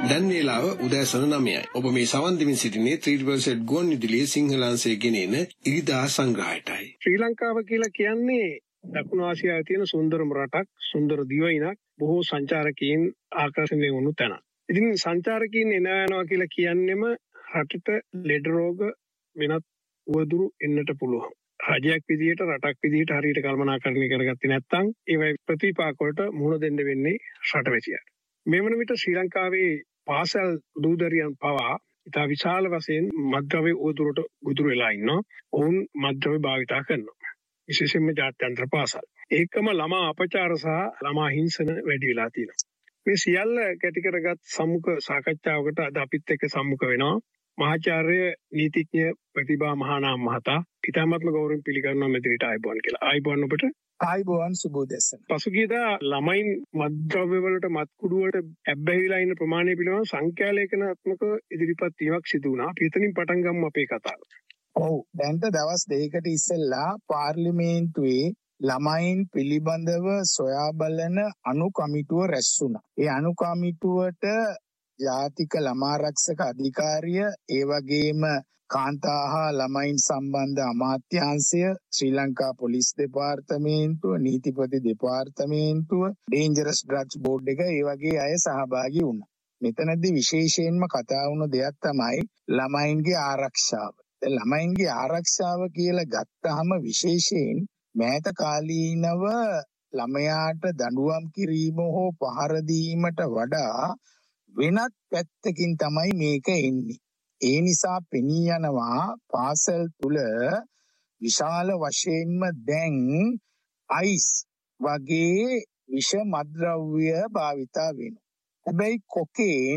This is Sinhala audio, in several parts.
දැන් වේලාව උදෑසන 9යි. ඔබ මේ සවන් දෙමින් සිටින්නේ 3Z ගුවන් විදුලියේ සිංහලාංශයේ ගෙනෙන ඉරිදා සංග්‍රහයටයි. ශ්‍රී ලංකාව කියලා කියන්නේ දකුණු ආසියාවේ තියෙන සුන්දරම රටක්, සුන්දර දිවයිනක්, බොහෝ සංචාරකයන් ආකර්ෂණය වුණු තැනක්. ඉතින් සංචාරකයන් එනවා කියලා කියන්නේම රටට ලෙඩ රෝග වෙනත් උවදුරු එන්නට පුළුවන්. රජයක් විදියට රටක් විදියට හරියට කල්පනාකරණය කරගත්තේ නැත්නම් ඒ ප්‍රතිපාක වලට මුහුණ දෙන්න වෙන්නේ රටවැසියාට. මේ වන විට ශ්‍රී ලංකාවේ පාසල් දූදරියන් පවා ඉතා විශාල වශයෙන් මත්ද්‍රව්‍ය උවදුරට ගොදුරු වෙලා ඉන්නවා. ඔවුන් මත්ද්‍රව්‍ය භාවිතා කරනවා. විශේෂයෙන්ම ජාත්‍යන්තර පාසල්. ඒකම ළමා අපචාර සහ ළමා හිංසන වැඩි වෙලා තියෙනවා. මේ සියල්ල කැටි කරගත් සම්මුඛ සාකච්ඡාවකට අද අපිත් එක්ක සම්මුඛ වෙනවා. මහාචාර්ය නීතිඥ ප්‍රතිභා මහානාම මහතා. ඉතාමත්ම ගෞරවයෙන් පිළිගන්නවා මෙතනට ආයිබෝන් කියලා. ආයිබෝන් ඔබට. ආයිබෝන් සුබෝදෙසන. පසුගියදා ළමයින් මත්ද්‍රව්‍ය වලට මත්කුඩු වලට ඇබ්බැහිලා ඉන්න ප්‍රමාණය පිළිබඳව සංඛ්‍යාලේඛනාත්මක ඉදිරිපත් වීමක් සිදු වුණා. අපි එතනින් පටන් ගමු අපේ කතාව. ඔව්. දැන්ට දවස් දෙකකට ඉස්සෙල්ලා පාර්ලිමේන්තුවේ ළමයින් පිළිබඳව සොයා බලන අනු කමිටුව රැස් වුණා. ඒ අනු කමිටුවට ජාතික ළමා ආරක්ෂක අධිකාරිය, ඒ වගේම කාන්තා හා ළමයින් සම්බන්ධ අමාත්‍යාංශය, ශ්‍රී ලංකා පොලිස් දෙපාර්තමේන්තුව, නීතිපති දෙපාර්තමේන්තුව, ඩේන්ජරස් ඩ්‍රග්ස් බෝඩ් එක, ඒ වගේ අය සහභාගී වුණා. මෙතනදී විශේෂයෙන්ම කතා වුණු දෙයක් තමයි ළමයින්ගේ ආරක්ෂාව. ළමයින්ගේ ආරක්ෂාව කියලා ගත්තාම විශේෂයෙන් මෑත කාලීනව ළමයාට දඬුවම් කිරීම හෝ පහර දීමට වඩා වෙනත් පැත්තකින් තමයි මේක එන්නේ. ඒ නිසා පෙනී යනවා පාසල් තුල විශාල වශයෙන්ම දැන් අයිස් වගේ විෂ මත්ද්‍රව්‍ය භාවිතා වෙනවා. හැබැයි කොකේන්,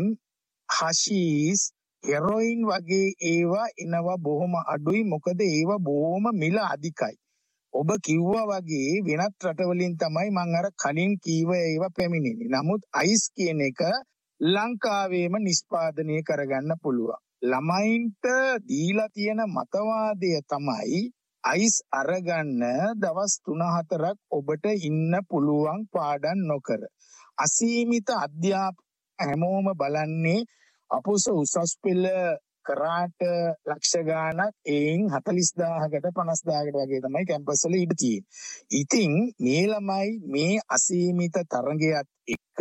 හෂීස්, හෙරොයින් වගේ ඒවා එනවා බොහොම අඩුයි. මොකද ඒවා බොහොම මිල අධිකයි. ඔබ කිව්වා වගේ වෙනත් රටවලින් තමයි මම අර කලින් කීව ඒවා පැමිණෙන්නේ. නමුත් අයිස් කියන එක ලංකාවේම නිෂ්පාදනය කරගන්න පුළුවන්. ළමයින්ට දීලා තියෙන මතවාදය තමයි අයිස් අරගන්න දවස් 3-4ක් ඔබට ඉන්න පුළුවන් පාඩම් නොකර. අසීමිත අධ්‍යාපන හැමෝම බලන්නේ අපොස උසස් පෙළ කරාට ලක්ෂ ගාණක් එයින් 40000කට 50000කට වගේ තමයි කැම්පස් වල ඉඳ තියෙන්නේ. ඉතින් මේ ළමයි මේ අසීමිත තරඟයත් එක්ක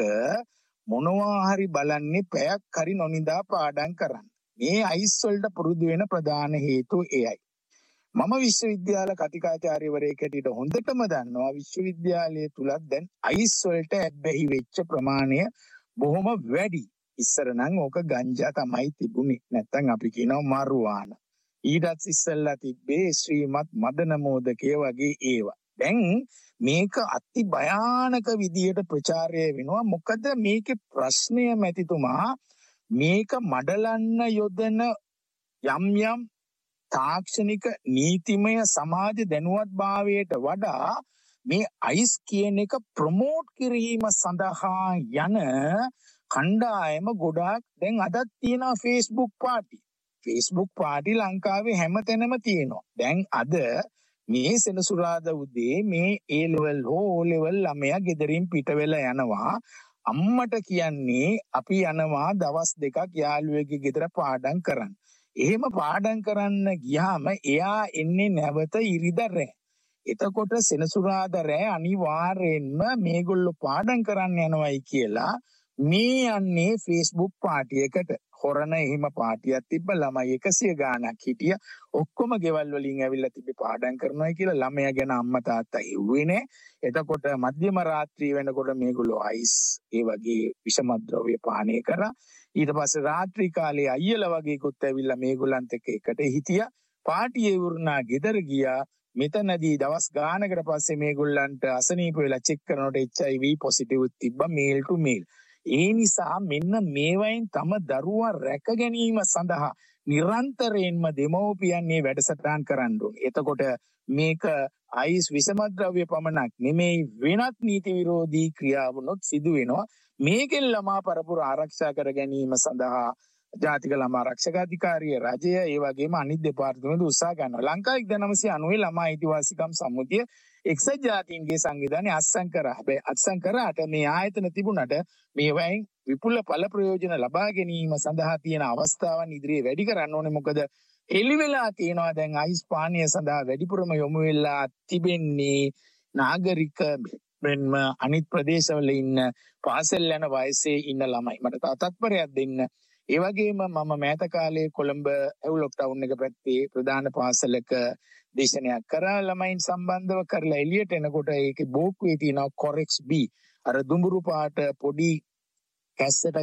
මොනවා හරි බලන්නේ පැයක් හරි නොනිදා පාඩම් කරන්න. මේ අයිස් වලට පුරුදු වෙන ප්‍රධාන හේතුව එයයි. මම විශ්වවිද්‍යාල කතිකාචාර්යවරයෙක් හැටියට හොඳටම දන්නවා විශ්වවිද්‍යාලය තුලත් දැන් අයිස් වලට ඇබ්බැහි වෙච්ච ප්‍රමාණය බොහොම වැඩි. ඉස්සර නම් ඕක ගංජා තමයි තිබුණේ. නැත්තම් අපි කියනවා මරුවාන. ඊටත් ඉස්සෙල්ලා තිබ්බේ ශ්‍රීමත් මදන මෝදකය වගේ ඒවා. දැන් මේක අති භයානක විදියට ප්‍රචාරය වෙනවා. මොකද මේකේ ප්‍රශ්නය මැතිතුමා මේක මඩලන්න යොදන යම් යම් තාක්ෂණික නීතිමය සමාජ දැනුවත්භාවයට වඩා මේ අයිස් කියන එක ප්‍රොමෝට් කිරීම සඳහා යන කණ්ඩායම ගොඩාක් දැන් අදත් තියෙනවා Facebook පාටි. Facebook පාටි ලංකාවේ හැමතැනම තියෙනවා. දැන් අද මේ සෙනසුරාදා උදේ මේ A level හෝ O level ළමයා ගෙදරින් පිට වෙලා යනවා. අම්මට කියන්නේ අපි යනවා දවස් 2ක් යාළුවෙක්ගේ ගෙදර පාඩම් කරන්න. එහෙම පාඩම් කරන්න ගියාම එයා එන්නේ නැවත ඉරිදා රෑ. එතකොට සෙනසුරාදා රෑ අනිවාර්යෙන්ම මේගොල්ලෝ පාඩම් කරන්න යනවයි කියලා මේ යන්නේ Facebook පාටියකට. හොරණ එහෙම පාටියක් තිබ්බ ළමයි 100 ගාණක් හිටියා. ඔක්කොම ගෙවල් වලින් ඇවිල්ලා තිබ්බේ පාඩම් කරනවා කියලා. ළමයා ගැන අම්මා තාත්තා හිව්වේ නෑ. එතකොට මධ්‍යම රාත්‍රිය වෙනකොට මේගොල්ලෝ අයිස් ඒ වගේ විෂමද්‍රව්‍ය පානය කරා. ඊට පස්සේ රාත්‍රී කාලේ අයියලා වගේකුත් ඇවිල්ලා මේගොල්ලන්ට එකට හිටියා. පාටියේ වුණා ගෙදර ගියා. මෙතනදී දවස් ගානකට පස්සේ මේගොල්ලන්ට අසනීප වෙලා චෙක් කරනකොට HIV පොසිටිව් තිබ්බා මේල් ටු මේල්. ඒ නිසා මෙන්න මේවයින් තම දරුවා රැක ගැනීම සඳහා නිරන්තරයෙන්ම දෙමව්පියන් මේ වැඩසටහන් කරන්න ඕනේ. එතකොට මේක අයිස් විෂමද්‍රව්‍ය පමණක් නෙමෙයි වෙනත් නීති විරෝධී ක්‍රියාවනොත් සිදු වෙනවා. මේකෙන් ළමා පරපුර ආරක්ෂා කර ගැනීම සඳහා ජාතික ළමා ආරක්ෂක අධිකාරිය, රජය, ඒ වගේම අනිත් දෙපාර්තමේන්තු උත්සාහ ගන්නවා. ලංකාවේ 1990 ළමා අයිතිවාසිකම් සම්මුතිය එක්සත් ජාතීන්ගේ සංවිධානය අත්සන් කරා. හැබැයි අත්සන් කරාට මේ ආයතන තිබුණට මේවයින් විපුල ඵල ප්‍රයෝජන ලබා ගැනීම සඳහා තියෙන අවස්ථාවන් ඉදිරියේ වැඩි කරන්න ඕනේ. මොකද එළි වෙලා තියෙනවා දැන් අයිස් පානීය සඳහා වැඩිපුරම යොමු වෙලා තිබෙන්නේ නාගරික මෙන්ම අනිත් ප්‍රදේශවල ඉන්න පාසල් යන වයසේ ඉන්න ළමයි. මට තත්පරයක් දෙන්න. ඒ වගේම මම මෑත කාලේ කොළඹ ඇවුලොක් ටවුන් එක පැත්තේ ප්‍රධාන පාසලක දේශනයක් කරා ළමයින් සම්බන්ධව කරලා එළියට එනකොට ඒකේ බෝක්කුවේ තියෙනවා කොරෙක්ස් B අර දුඹුරු පාට පොඩි කැස්සට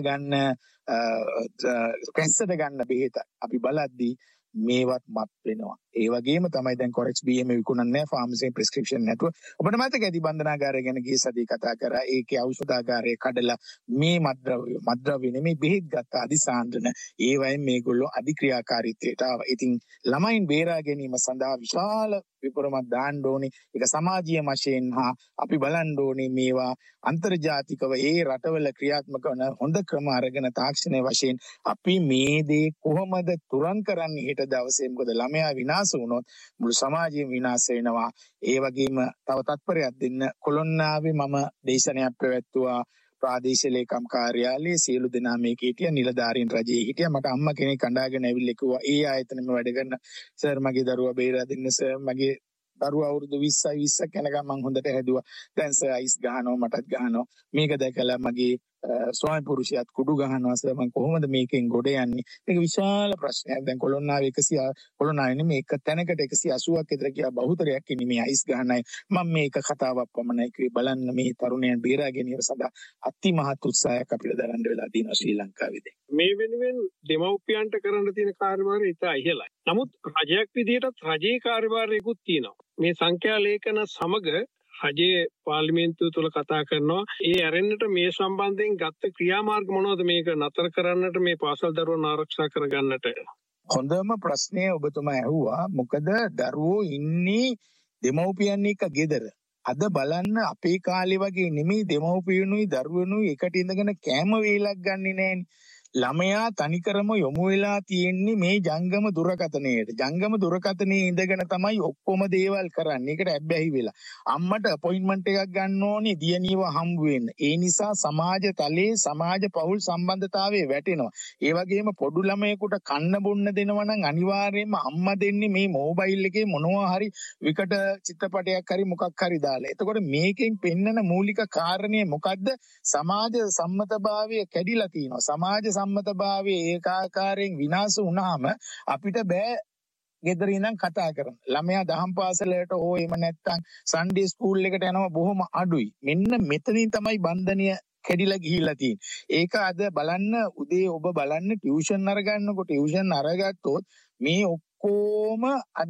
ගන්න බෙහෙත අපි බලද්දී මේවත් මත් වෙනවා. ඒ වගේම තමයි දැන් කොරෙක්ස් B එහෙම විකුණන්නේ ෆාමසි ප්‍රෙස්ක්‍රිප්ෂන් නැතුව. ඔබට මතක ඇති බන්ධනාගාරය ගැන ගිය සතියේ කතා කරා. ඒකේ ඖෂධාගාරය කඩලා මේ මත්ද්‍රව්‍ය නෙමෙයි බෙහෙත් ගත්ත අදිසාන්ද්‍රන. ඒ වයින් මේගොල්ලෝ අධික්‍රියාකාරීත්වයට ආවා. ඉතින් ළමයින් බේරා ගැනීම සඳහා විශාල විපරමක් දාන්න ඕනේ. ඒක සමාජීය වශයෙන් හා අපි බලන්න ඕනේ මේවා අන්තර්ජාතිකව ඒ රටවල ක්‍රියාත්මක වන හොඳ ක්‍රම අරගෙන තාක්ෂණය වශයෙන් අපි මේ දේ කොහොමද තුරන් කරන්නේ හෙට දවසේ. මොකද ළමයා විනාශ වුණොත් මුළු සමාජයම විනාශ වෙනවා. ඒ වගේම තව තත්පරයක් දෙන්න කොළොන්නාවේ මම දේශනයක් පැවැත්තුවා. ප්‍රාදේශීය ලේකම් කාර්යාලයේ සියලු දෙනා මේකේ හිටියා. නිලධාරීන් රජයේ හිටියා. මට අම්මා කෙනෙක් අඬාගෙන ඇවිල්ලා කිව්වා ඒ ආයතනෙම වැඩ කරන සර් මගේ දරුවා බේරා දෙන්න සර්. මගේ දරුවා අවුරුදු 20ක් යනකම් මම හොඳට හැදුවා. දැන් සර් අයිස් ගහනවා මටත් ගහනවා. මේක දැකලා මගේ ස්වාමි පුරුෂයාත් කුඩු ගහනවා සර්. මම කොහොමද මේකෙන් ගොඩ යන්නේ? මේක විශාල ප්‍රශ්නයක්. දැන් කොළොන්නාවේ 100 කොළොන්නාවේ නෙමෙයි එක තැනකට 180ක් විතර ගියා බහුතරයක් ඉන්නේ මේ අයිස් ගහන අය. මම මේක කතාවක් පමණයි කිව්වේ. බලන්න මේ තරුණයන් බේරා ගැනීම සඳහා අතිමහත් උත්සාහයක් අපිට දරන්න වෙලා තියෙනවා ශ්‍රී ලංකාවේදී. මේ වෙනුවෙන් දෙමව්පියන්ට කරන්න තියෙන කාර්යභාරය ඉතා ඉහළයි. නමුත් රජයක් විදිහටත් රජයේ කාර්යභාරයකුත් තියෙනවා. මේ සංඛ්‍යා ලේඛන සමග රජයේ පාර්ලිමේන්තුව තුළ කතා කරනවා. ඒ ඇරෙන්නට මේ සම්බන්ධයෙන් ගත්ත ක්‍රියාමාර්ග මොනවද මේක නතර කරන්නට මේ පාසල් දරුවන් ආරක්ෂා කරගන්නට? හොඳම ප්‍රශ්නය ඔබතුමා ඇහුවා. මොකද දරුවෝ ඉන්නේ දෙමව්පියන් එක්ක ගෙදර. අද බලන්න අපේ කාලේ වගේ නෙමෙයි දෙමව්පියනුයි දරුවනුයි එකට ඉඳගෙන කෑම වේලක් ගන්නෙ නෑනේ. ළමයා තනිකරම යොමු වෙලා තියෙන්නේ මේ ජංගම දුරකථනයට. ජංගම දුරකථනයේ ඉඳගෙන තමයි ඔක්කොම දේවල් කරන්නේ. ඒකට ඇබ්බැහි වෙලා. අම්මට අපොයින්ට්මන්ට් එකක් ගන්න ඕනේ දියණියව හම්බ වෙන්න. ඒ නිසා සමාජ තලයේ සමාජ පෞල් සම්බන්ධතාවයේ වැටෙනවා. ඒ වගේම පොඩු ළමයෙකුට කන්න බොන්න දෙනවා නම් අනිවාර්යයෙන්ම අම්මා දෙන්නේ මේ මොබයිල් එකේ මොනවා හරි විකට චිත්‍රපටයක් හරි මොකක් හරි දාලා. එතකොට මේකෙන් පෙන්නන මූලික කාරණය මොකද්ද? සමාජ සම්මතභාවය කැඩිලා තියෙනවා. සමාජ සම්මතභාවයේ ඒකාකාරයෙන් විනාශ වුණාම අපිට බෑ ගෙදර ඉඳන් කතා කරන්න. ළමයා දහම් පාසලට හෝ එහෙම නැත්නම් සන්ඩේ ස්කූල් එකට යනවා බොහොම අඩුයි. මෙන්න මෙතනින් තමයි බන්ධනය කැඩිලා ගිහිල්ලා තියෙන්නේ. ඒක අද බලන්න උදේ ඔබ බලන්න ටියුෂන් අරගන්නකොට ටියුෂන් අරගත්තොත් මේ ඔක්කොම අද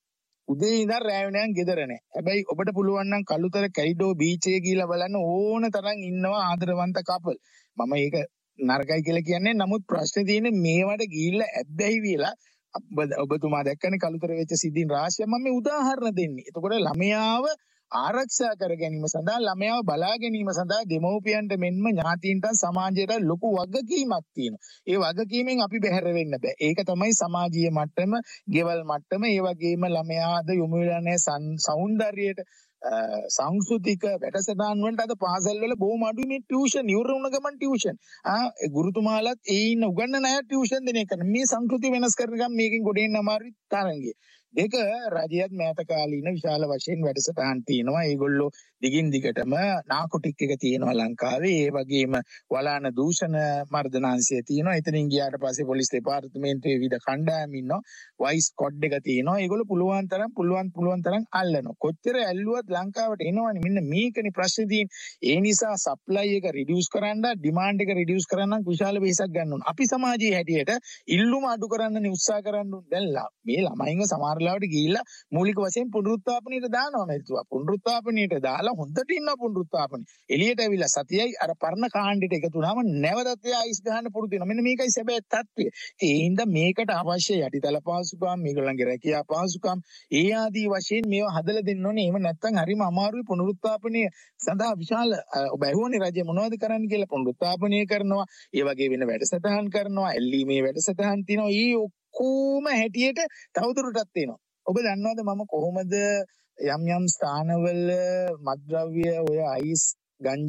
උදේ ඉඳන් රැ වෙනකන් ගෙදර නැහැ. හැබැයි ඔබට පුළුවන් නම් කළුතර කැරිඩෝ බීච් එකේ ගිහිල්ලා බලන්න ඕන තරම් ඉන්නවා ආදරවන්ත කපල්. මම ඒක නරකයි කියලා කියන්නේ. නමුත් ප්‍රශ්නේ තියෙන්නේ මේවට ගිහිල්ලා ඇබ්බැහි වෙලා ඔබතුමා දැක්කනේ කළුතර වෙච්ච සිද්ධීන් රාශියක්. මම මේ උදාහරණ දෙන්නේ. එතකොට ළමයාව ආරක්ෂා කර ගැනීම සඳහා ළමයාව බලා ගැනීම සඳහා දෙමව්පියන්ට මෙන්ම ඥාතීන්ට සමාජයට ලොකු වගකීමක් තියෙනවා. ඒ වගකීමෙන් අපි බැහැර වෙන්න බෑ. ඒක තමයි සමාජීය මට්ටම, ගෙවල් මට්ටම, ඒ වගේම ළමයාද යොමු වෙලා නැහැ සෞන්දර්යයට, සංස්කෘතික වැඩසටහන් වලට. අද පාසල් වල බොහොම අඩුයි මේ ටියුෂන්. ඉවර වුණ ගමන් ටියුෂන්. ගුරුතුමාලත් ඒ ඉන්න උගන්නන අය ටියුෂන් දෙන එක. මේ සංස්කෘතිය වෙනස් කරන ගමන් මේකෙන් ගොඩ එන්න අමාරුයි තරංගය. දෙක රජයත් මෑත කාලීන විශාල වශයෙන් වැඩසටහන් තියෙනවා. ඒගොල්ලෝ දිගින් දිගටම නාකොටික් එක තියෙනවා ලංකාවේ. ඒ වගේම වලාන දූෂණ මර්ධනාංශය තියෙනවා. එතනින් ගියාට පස්සේ පොලිස් දෙපාර්තමේන්තුවේ විවිධ කණ්ඩායම් ඉන්නවා. වයිස් කොඩ් එක තියෙනවා. ඒගොල්ලෝ පුළුවන් තරම් අල්ලනවා. කොච්චර ඇල්ලුවත් ලංකාවට එනවනේ. මෙන්න මේකනේ ප්‍රශ්නේ තියෙන්නේ. ඒ නිසා සප්ලයි එක රිඩියුස් කරන්න, ඩිමාන්ඩ් එක රිඩියුස් කරන්න විශාල වෙහෙසක් ගන්න ඕන. අපි සමාජයේ හැටියට ඉල්ලුම අඩු කරන්නනේ උත්සාහ කරන්න ඕන. දැන් මේ ළමයින්ව සමහර ලාවට ගිහිල්ලා මූලික වශයෙන් පුනරුත්ථාපනයට දානවා නේද? පුනරුත්ථාපනයට දාලා හොඳට ඉන්න පුනරුත්ථාපනය. එළියට ඇවිල්ලා සතියයි අර පරණ කාණ්ඩෙට එකතු වුණාම නැවතත් එයා අයිස් ගහන්න පුරුදු වෙනවා. මෙන්න මේකයි සැබෑ තත්ත්වය. ඒ හින්දා මේකට අවශ්‍ය යටිතල පහසුකම්, මේගොල්ලන්ගේ රැකියා පහසුකම්, ඒ ආදී වශයෙන් මේවා හදලා දෙන්න ඕනේ. එහෙම නැත්නම් හරිම අමාරුයි පුනරුත්ථාපනය සඳහා විශාල ඔබ ඇහුවනේ රජය මොනවද කරන්න කියලා. පුනරුත්ථාපනය කරනවා, ඒ වගේ වෙන වැඩසටහන් කරනවා, එල්ලීමේ වැඩසටහන් තියෙනවා. ඒ ඔක්කොම හැටියට තවදුරටත් තියෙනවා. ඔබ දන්නවද මම කොහොමද යම් ස්ථානවල මත්ද්‍රව්‍ය ඔය අයිස් ගංජා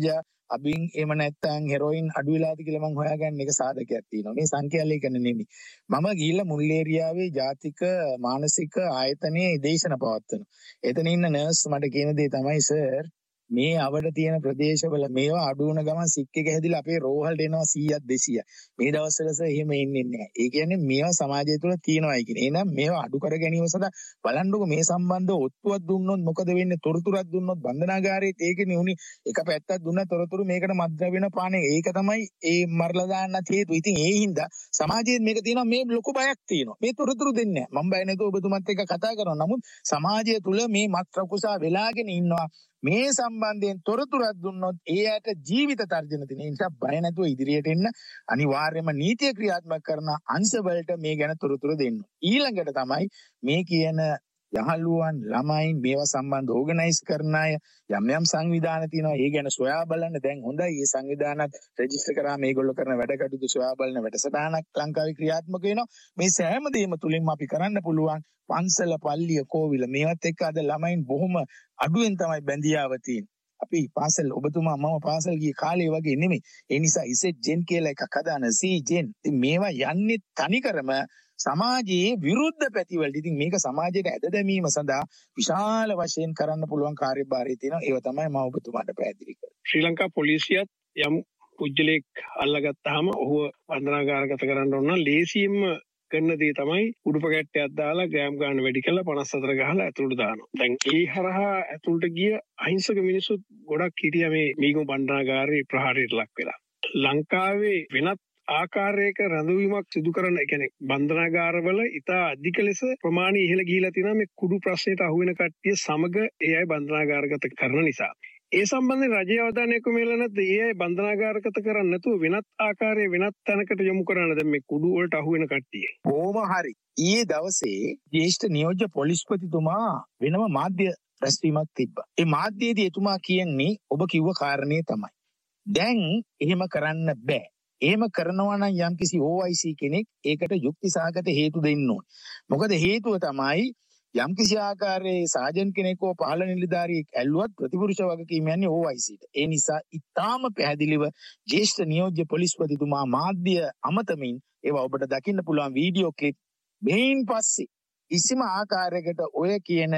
අබින් එහෙම නැත්නම් හෙරොයින් අඩු වෙලාද කියලා මම හොයාගන්න එක සාධකයක් තියෙනවා. මේ සංඛ්‍යා ලේඛන නෙමෙයි. මම ගිහිල්ලා මුල් ඒරියාවේ ජාතික මානසික ආයතනයේ දේශන පවත්වනවා. එතන ඉන්න නර්ස් මට කියන දේ තමයි සර් මේ අවඩ තියෙන ප්‍රදේශවල මේවා අඩු වුණ ගමන් සික් එක හැදිලා අපේ රෝහලට එනවා 100ක් 200ක්. මේ දවස්වල සර් එහෙම එන්නේ නැහැ. ඒ කියන්නේ මේවා සමාජය තුළ තියෙනවායි කියන්නේ. එහෙනම් මේවා අඩු කර ගැනීම සඳහා බලන්නකො මේ සම්බන්ධව ඔත්තුවක් දුන්නොත් මොකද වෙන්නේ? තොරතුරක් දුන්නොත් බන්ධනාගාරයේ ඒකනේ උනි එක පැත්තක් දුන්නා තොරතුරු මේකට මත්ද්‍රව්‍යන පානේ. ඒක තමයි ඒ මරලා දාන්නත් හේතුව. ඉතින් ඒ හින්දා සමාජයේ මේක තියෙනවා මේ ලොකු බයක් තියෙනවා. මේ තොරතුරු දෙන්නේ නැහැ. මම බය නැතුව ඔබතුමත් එක්ක කතා කරනවා. නමුත් සමාජය තුළ මේ මත්‍රකුසා වෙලාගෙන ඉන්නවා. මේ සම්බන්ධයෙන් තොරතුරක් දුන්නොත් ඒ ඇයට ජීවිත තර්ජන තියෙන නිසා බය නැතුව ඉදිරියට එන්න අනිවාර්යයෙන්ම නීතිය ක්‍රියාත්මක කරන අංශවලට මේ ගැන තොරතුරු දෙන්න. ඊළඟට තමයි මේ කියන යහළුවන් ළමයින් මේවා සම්බන්ධ ඕගනයිස් කරන අය යම් යම් සංවිධාන තියෙනවා. ඒ ගැන සොයා බලන්න දැන් හොඳයි. මේ සංවිධානත් රෙජිස්ටර් කරා මේගොල්ලෝ කරන වැඩ කටයුතු සොයා බලන වැඩසටහනක් ලංකාවේ ක්‍රියාත්මක වෙනවා. මේ සෑම දෙයක්ම තුලින්ම අපි කරන්න පුළුවන් පන්සල පල්ලිය කෝවිල මේවත් එක්ක අද ළමයින් බොහොම අඩුවෙන් තමයි බැඳියාව තියෙන්නේ. අපි පාසල් ඔබතුමා මම පාසල් ගිය කාලේ වගේ නෙමෙයි. ඒ නිසා ඉසෙට් ජෙන් කියලා එකක් හදාන සී ජෙන්. ඉතින් මේවා යන්නේ තනිකරම සමාජයේ විරුද්ධ පැතිවලට. ඉතින් මේක සමාජයට ඇද දැමීම සඳහා විශාල වශයෙන් කරන්න පුළුවන් කාර්යභාරය තියෙනවා. ඒව තමයි මම ඔබතුමාට පැහැදිලි කරන්නේ. ශ්‍රී ලංකා පොලිසියත් යම් පුජ්‍යලෙක් අල්ලගත්තාම ඔහුව බන්ධනාගාරගත කරන්න ඕන ලේසියෙන්ම කරන දේ තමයි උඩුප කැට්ටයක් දාලා ග්‍රෑම් ගන්න වැඩි කරලා 54 ගහලා ඇතුළට දානවා. දැන් ඒ හරහා ඇතුළට ගිය අහිංසක මිනිස්සුත් ගොඩක් හිටියා මේ මීගම බන්ධනාගාරේ ප්‍රහාරයට ලක් වෙලා. ලංකාවේ වෙනත් ආකාරයක රැඳවීමක් සිදු කරන කියන්නේ බන්ධනාගාරවල ඉතා අධික ලෙස ප්‍රමාණය ඉහළ ගිහිලා තියෙනවා මේ කුඩු ප්‍රශ්නයට අහු වෙන කට්ටිය සමග ඒ අය බන්ධනාගාරගත කරන නිසා. ඒ සම්බන්ධයෙන් රජයේ අවධානය යොමු වෙලා නැත්නම් ඒ අය බන්ධනාගාරගත කරන්නේ නැතුව වෙනත් ආකාරයේ වෙනත් තැනකට යොමු කරන දැන් මේ කුඩු වලට අහු වෙන කට්ටිය. ඕම හරි. ඊයේ දවසේ ජ්‍යෙෂ්ඨ නියෝජ්‍ය පොලිස්පතිතුමා වෙනම මාධ්‍ය රැස්වීමක් තිබ්බා. ඒ මාධ්‍යයේදී එතුමා කියන්නේ ඔබ කිව්ව කාරණේ තමයි. දැන් එහෙම කරන්න බෑ. එහෙම කරනවා නම් යම්කිසි OIC කෙනෙක් ඒකට යුක්තිසහගත හේතු දෙන්න ඕනේ. මොකද හේතුව තමයි යම්කිසි ආකාරයේ සාජන් කෙනෙක්ව පහළ නිලධාරියෙක් ඇල්ලුවත් ප්‍රතිපුරුෂ වගකීම යන්නේ OICට. ඒ නිසා ඊටාම පැහැදිලිව ජ්‍යෙෂ්ඨ නියෝජ්‍ය පොලිස්පතිතුමා මාධ්‍ය අමතමින් ඒවා ඔබට දකින්න පුළුවන් වීඩියෝ ක්ලිප් මේන් පස්සේ කිසිම ආකාරයකට ඔය කියන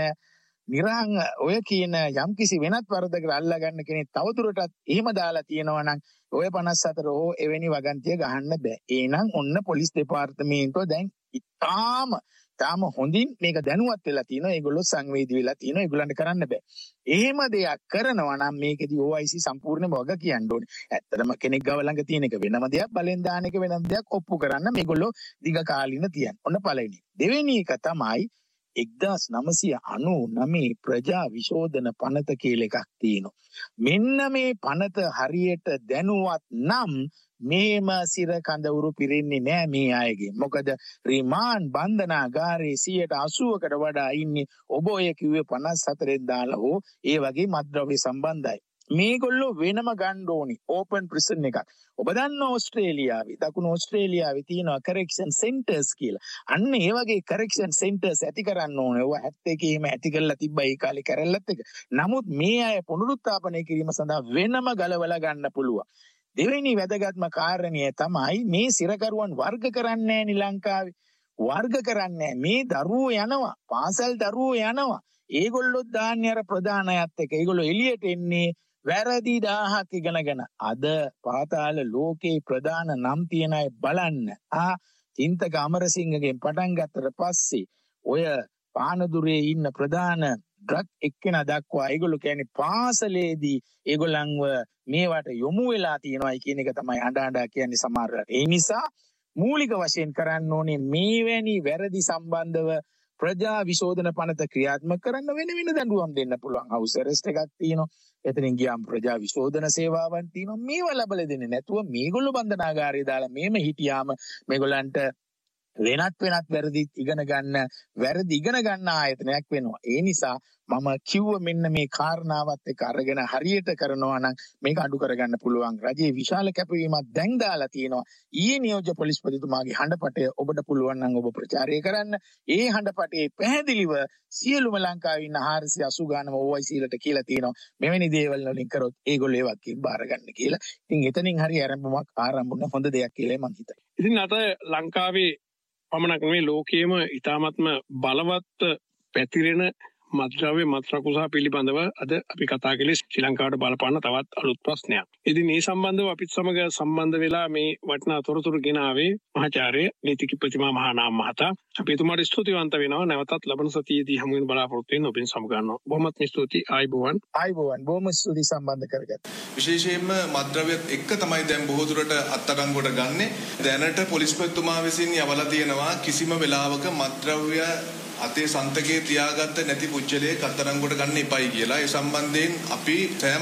යම්කිසි වෙනත් වරදකට අල්ලා ගන්න කෙනෙක් තවදුරටත් එහෙම දාලා තියෙනවා නම් ඔය 54 හෝ එවැනි වගන්තිය ගහන්න බෑ. එහෙනම් ඔන්න පොලිස් දෙපාර්තමේන්තුව දැන් තාම හොඳින් මේක දැනුවත් වෙලා තියෙනවා. ඒගොල්ලෝ සංවේදී වෙලා තියෙනවා. ඒගොල්ලන්ට කරන්න බෑ. එහෙම දෙයක් කරනවා නම් මේකෙදි OIC සම්පූර්ණයෙන්ම වග කියන්න ඕනේ. ඇත්තටම කෙනෙක් ගාව ළඟ තියෙන එක වෙනම දෙයක්, බලෙන් දාන එක වෙනම දෙයක්. ඔප්පු කරන්න මේගොල්ලෝ දිග කාලින තියන්න. ඔන්න පළවෙනි. දෙවෙනි එක තමයි 1999 ප්‍රජා විශෝධන පනත කියලා එකක් තියෙනවා. මෙන්න මේ පනත හරියට දැනුවත් නම් මේම සිර කඳවුරු පිරෙන්නේ නෑ මේ අයගේ. මොකද රිමාන්ඩ් බන්ධනාගාරයේ 80%කට වඩා ඉන්නේ ඔබ ඔය කිව්වේ 54 දාලා හෝ ඒ වගේ මත්ද්‍රව්‍ය සම්බන්ධයි. මේගොල්ලෝ වෙනම ගන්න ඕනි ඕපන් ප්‍රිසන් එකක්. ඔබ දන්න ඕස්ට්‍රේලියාවේ දකුණු ඕස්ට්‍රේලියාවේ තියෙනවා කරෙක්ෂන් සෙන්ටර්ස් කියලා. අන්න ඒ වගේ කරෙක්ෂන් සෙන්ටර්ස් ඇති කරන්න ඕනේ. ඔය 71 එහෙම ඇති කරලා තිබ්බා ඒ කාලේ කැරල්ලත් එක. නමුත් මේ අය පුනරුත්ථාපනය කිරීම සඳහා වෙනම ගලවලා ගන්න පුළුවන්. දෙවෙනි වැදගත්ම කාරණය තමයි මේ සිරකරුවන් වර්ග කරන්නේ නැහැ ලංකාවේ. වර්ග කරන්නේ මේ දරුවෝ යනවා පාසල් දරුවෝ යනවා. ඒගොල්ලෝ දාන්නේ අර ප්‍රධාන අයත් එක්ක. ඒගොල්ලෝ එළියට එන්නේ වැරදි 1000ක් ඉගෙනගෙන. අද පාතාල ලෝකේ ප්‍රධාන නම් තියන අය බලන්න. චින්තක අමරසිංහගෙන් පටන් ගත්තට පස්සේ ඔය පානදුරේ ඉන්න ප්‍රධාන ඩ්‍රග් එක්කෙනා දක්වා ඒගොල්ලෝ කියන්නේ පාසලේදී ඒගොල්ලන්ව මේවට යොමු වෙලා තියෙනවායි කියන එක තමයි අඬ කියන්නේ සමහරවිට. ඒ නිසා මූලික වශයෙන් කරන්න ඕනේ මේවැනි වැරදි සම්බන්ධව ප්‍රජා විශෝධන පනත ක්‍රියාත්මක කරන්න වෙන දඬුවම් දෙන්න පුළුවන්. හවුස් ඇරෙස්ට් එකක් තියෙනවා. එතනින් ගියාම ප්‍රජා විශෝධන සේවාවන් තියෙනවා. මේවා ලැබලා දෙන්නේ නැතුව මේගොල්ලෝ බන්ධනාගාරයේ දාලා මේම හිටියාම මේගොල්ලන්ට වෙනත් වැරදි ඉගෙන ගන්න ආයතනයක් වෙනවා. ඒ නිසා මම කිව්ව මෙන්න මේ කාරණාවත් එක්ක අරගෙන හරියට කරනවා නම් මේක අඩු කරගන්න පුළුවන්. රජයේ විශාල කැපවීමක් දැන් දාලා තියෙනවා. ඊයේ නියෝජ්‍ය පොලිස්පතිතුමාගේ හඬපටය ඔබට පුළුවන් නම් ඔබ ප්‍රචාරය කරන්න. ඒ හඬපටේ පැහැදිලිව සියලුම ලංකාවේ ඉන්න 480 ගානම OIC ලට කියලා තියෙනවා. මෙවැනි දේවල් වලින් කරොත් ඒගොල්ලෝ ඒවත් බාර ගන්න කියලා. ඉතින් එතනින් හරි ආරම්භුන හොඳ දෙයක් කියලා මම හිතනවා. ඉතින් අද ලංකාවේ පමණක් නෙවෙයි ලෝකයේම ඉතාමත්ම බලවත් පැතිරෙන මත්ද්‍රව්‍ය මත්‍රකුසා පිළිබඳව අද අපි කතා කළේ ශ්‍රී ලංකාවට බලපාන තවත් අලුත් ප්‍රශ්නයක්. ඉතින් මේ සම්බන්ධව අපිත් සමග සම්බන්ධ වෙලා මේ වටිනා තොරතුරු ගෙනාවේ මහාචාර්ය නීතිඥ ප්‍රතිමා මහානාම මහතා. අපි එතුමාට ස්තුතිවන්ත වෙනවා. නැවතත් ලබන සතියේදී හමු වෙන බලාපොරොත්තු වෙන ඔබෙන් සමුගන්නවා. බොහොමත් ස්තුතියි. ආයිබෝවන්. බොහොම ස්තුතියි සම්බන්ධ කරගත්තා. විශේෂයෙන්ම මත්ද්‍රව්‍යත් එක්ක තමයි දැන් බොහෝ දුරට අත්අඩංගුවට ගන්නෙ. දැනට පොලිස්පතිතුමා විසින් යවලා තියෙනවා කිසිම වෙලාවක මත්ද්‍රව්‍ය අතේ සන්තකේ තියාගත්ත නැති පුච්චලයේ අත්අඩංගුවට ගන්න එපයි කියලා. ඒ සම්බන්ධයෙන් අපි සෑම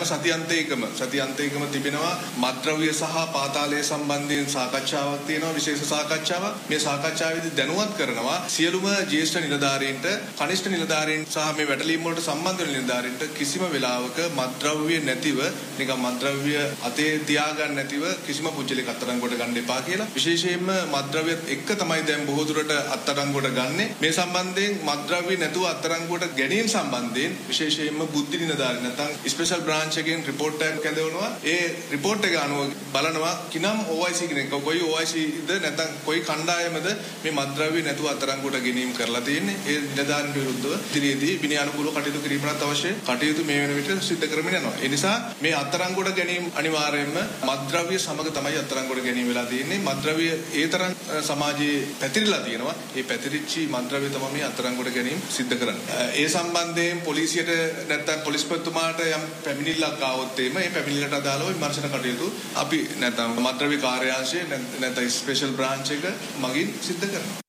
සතියන්තයකම තිබෙනවා මත්ද්‍රව්‍ය සහ පාතාලය සම්බන්ධයෙන් සාකච්ඡාවක් තියෙනවා, විශේෂ සාකච්ඡාවක්. මේ සාකච්ඡාවේදී දැනුවත් කරනවා සියලුම ජ්‍යෙෂ්ඨ නිලධාරීන්ට, කනිෂ්ඨ නිලධාරීන් සහ මේ වැටලීම් වලට සම්බන්ධ වෙන නිලධාරීන්ට කිසිම වෙලාවක මත්ද්‍රව්‍ය නැතිව නිකම් මත්ද්‍රව්‍ය අතේ තියාගන්න නැතිව කිසිම පුච්චලයක අත්අඩංගුවට ගන්න එපා කියලා. විශේෂයෙන්ම මත්ද්‍රව්‍යත් එක්ක තමයි දැන් බොහෝ දුරට අත්අඩංගුවට ගන්නෙ. මේ සම්බන්ධයෙන් මත්ද්‍රව්‍ය නැතුව අත්අඩංගුවට ගැනීම සම්බන්ධයෙන් විශේෂයෙන්ම බුද්ධි නිලධාරීන් නැත්නම් ස්පෙෂල් බ්‍රාන්ච් එකෙන් රිපෝට් එකක් කැඳවනවා. ඒ රිපෝට් එක අනුව බලනවා කිනම් OIC කෙනෙක් කොයි OICද නැත්නම් කොයි කණ්ඩායමද මේ මත්ද්‍රව්‍ය නැතුව අත්අඩංගුවට ගැනීම කරලා තියෙන්නේ. ඒ නිලධාරීන් විරුද්ධව ඉදිරියේදී විනය අනුකූලව කටයුතු කිරීමට අවශ්‍ය කටයුතු මේ වෙන විට සිදු කරමින් යනවා. ඒ නිසා මේ අත්අඩංගුවට ගැනීම අනිවාර්යයෙන්ම මත්ද්‍රව්‍ය සමග තමයි අත්අඩංගුවට ගැනීම වෙලා තියෙන්නේ. මත්ද්‍රව්‍ය ඒ තරම් සමාජයේ පැතිරිලා තියෙනවා. ඒ පැතිරිච්ච මත්ද්‍රව්‍ය තමයි මේ අත්අඩංගුවට ගැනීම සිද්ධ කරන්නේ. ඒ සම්බන්ධයෙන් පොලිසියට නැත්නම් පොලිස්පතිතුමාට යම් පැමිණිල්ලක් ආවොත් මේ පැමිණිල්ලට අදාළව විමර්ශන කටයුතු අපි නැත්නම් මත්ද්‍රව්‍ය කාර්යාංශය නැත්නම් ස්පෙෂල් බ්‍රාන්ච් එක මගින් සිද්ධ කරනවා.